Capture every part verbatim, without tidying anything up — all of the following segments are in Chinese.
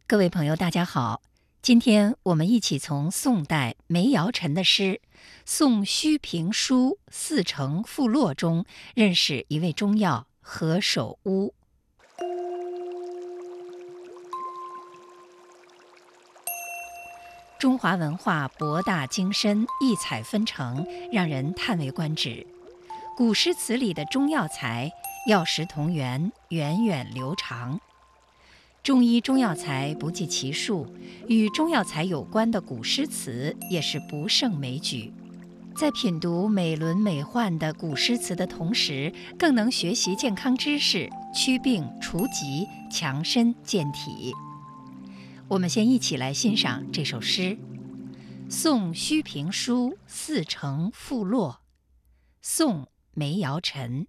各位朋友，大家好。今天我们一起从宋代梅尧臣的诗《宋虚评书四城赋落》中认识一位中药何首乌。中华文化博大精深，异彩纷呈，让人叹为观止。古诗词里的中药材药食同源，源远流长。中医中药材不计其数，与中药材有关的古诗词也是不胜枚举。在品读美轮美奂的古诗词的同时，更能学习健康知识，祛病除疾，强身健体。我们先一起来欣赏这首诗《宋虚评书四城赋落》，宋梅尧臣。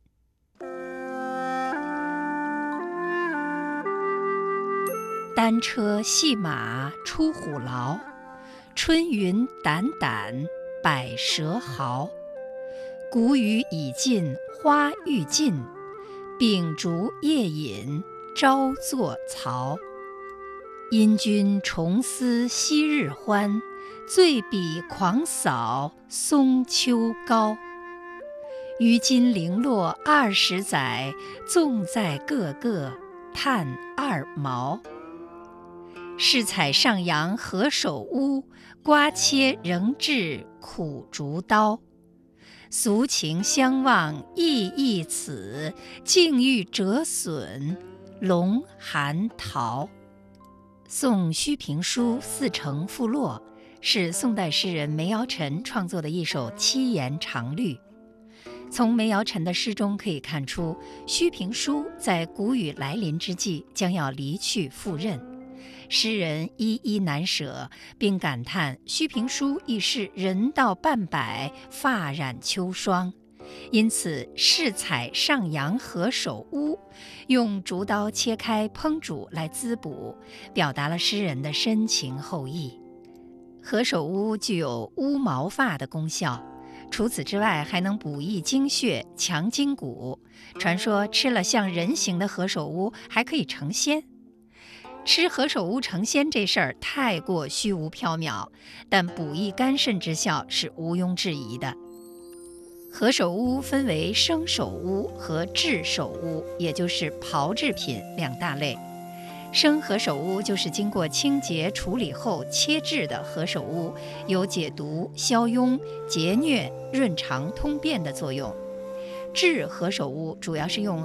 单车细马出虎牢，春云澹澹百蛇嚎。谷雨已尽花欲尽，秉烛夜饮朝作曹。因君重思昔日欢，醉笔狂扫松秋高。于今零落二十载，纵在个个叹二毛。试采上阳何首乌，刮切仍治苦竹刀。俗情相望意亦此，境遇折损龙寒桃。宋虚评书四城赋落是宋代诗人梅尧臣创作的一首七言长律。从梅尧臣的诗中可以看出，虚评书在谷雨来临之际将要离去赴任，诗人依依难舍，并感叹虚评书已是人到半百，发染秋霜。因此试采上阳何首乌，用竹刀切开烹煮来滋补，表达了诗人的深情厚意。何首乌具有乌毛发的功效，除此之外还能补益精血，强筋骨。传说吃了像人形的何首乌还可以成仙。吃何首乌成仙这事儿太过虚无缥缈，但补益肝肾之效是毋庸置疑的。何首乌分为生首乌和制首乌，也就是炮制品两大类。生何首乌就是经过清洁处理后切制的何首乌，有解毒、消痈、截疟、润肠、通便的作用。制何首乌主要是用